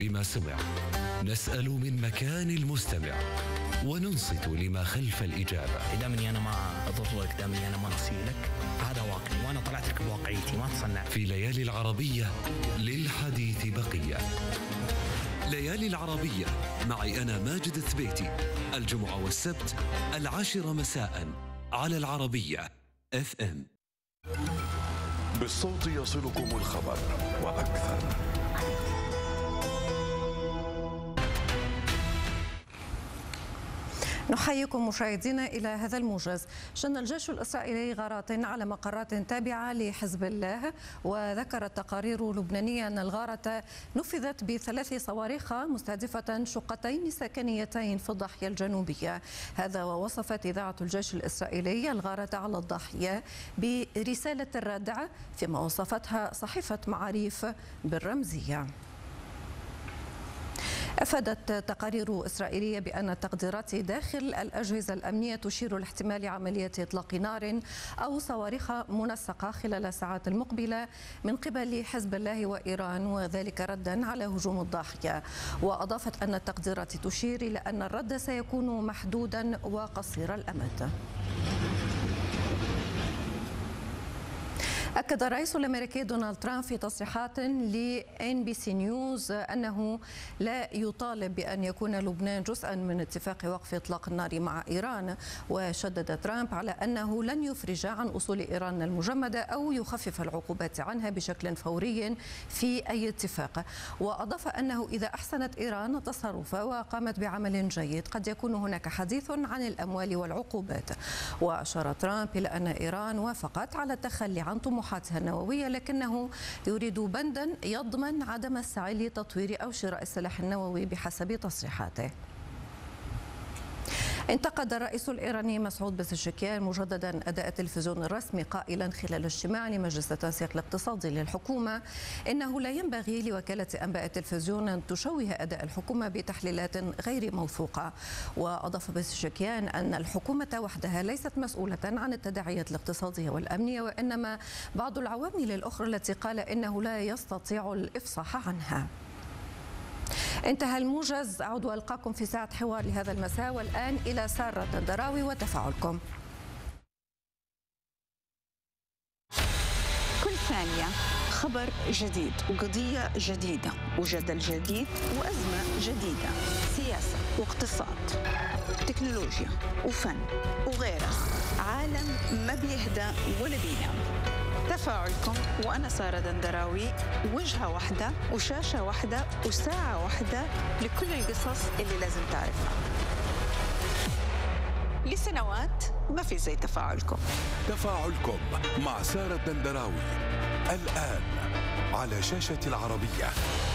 بما سمع، نسأل من مكان المستمع وننصت لما خلف الإجابة. دامني أنا ما أضرك، دامني أنا ما أصيلك، هذا واقعي وأنا طلعت لك بواقعيتي، ما تصنع. في ليالي العربية للحديث بقية. ليالي العربية معي أنا ماجد الثبيتي، الجمعة والسبت 10 مساء على العربية FM. بالصوت يصلكم الخبر وأكثر. نحييكم مشاهدينا إلى هذا الموجز. شن الجيش الإسرائيلي غارات على مقرات تابعة لحزب الله، وذكرت تقارير لبنانية أن الغارة نفذت ب3 صواريخ مستهدفة شقتين سكنيتين في الضاحية الجنوبية. هذا ووصفت إذاعة الجيش الإسرائيلي الغارة على الضاحية برسالة الردع، فيما وصفتها صحيفة معاريف بالرمزية. أفادت تقارير إسرائيلية بأن التقديرات داخل الأجهزة الأمنية تشير لاحتمال عملية إطلاق نار أو صواريخ منسقة خلال الساعات المقبلة من قبل حزب الله وإيران، وذلك ردا على هجوم الضاحية. وأضافت أن التقديرات تشير إلى أن الرد سيكون محدودا وقصير الأمد. أكد الرئيس الأمريكي دونالد ترامب في تصريحات ل NBC نيوز أنه لا يطالب بأن يكون لبنان جزءا من اتفاق وقف إطلاق النار مع إيران. وشدد ترامب على أنه لن يفرج عن أصول إيران المجمدة أو يخفف العقوبات عنها بشكل فوري في أي اتفاق. وأضاف أنه إذا أحسنت إيران التصرف وقامت بعمل جيد قد يكون هناك حديث عن الأموال والعقوبات. وأشار ترامب إلى أن إيران وافقت على التخلي عن طموحاتها النووية، لكنه يريد بندا يضمن عدم السعي لتطوير أو شراء السلاح النووي بحسب تصريحاته. انتقد الرئيس الإيراني مسعود بزشكيان مجددا أداء التلفزيون الرسمي، قائلا خلال اجتماع لمجلس التنسيق الاقتصادي للحكومة إنه لا ينبغي لوكالة أنباء التلفزيون أن تشوه أداء الحكومة بتحليلات غير موثوقة. وأضاف بزشكيان أن الحكومة وحدها ليست مسؤولة عن التداعيات الاقتصادية والأمنية، وإنما بعض العوامل الأخرى التي قال إنه لا يستطيع الإفصاح عنها. انتهى الموجز. أعود وألقاكم في ساعة حوار لهذا المساء، والآن إلى سارة الدندراوي وتفاعلكم. كل ثانية خبر جديد وقضية جديدة وجدل جديد وأزمة جديدة، سياسة واقتصاد، تكنولوجيا وفن وغيرها. عالم ما بيهدى ولا بينام. تفاعلكم وأنا سارة دندراوي، وجهة واحدة وشاشة واحدة وساعة واحدة لكل القصص اللي لازم تعرفها. لسنوات ما في زي تفاعلكم. تفاعلكم مع سارة دندراوي الآن على شاشة العربية.